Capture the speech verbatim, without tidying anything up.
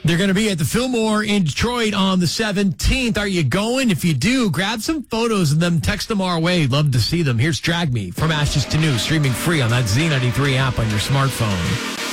They're going to be at the Fillmore in Detroit on the seventeenth. Are you going? If you do, grab some photos of them. Text them our way. Love to see them. Here's Drag Me, From Ashes to New, streaming free on that Z ninety-three app on your smartphone.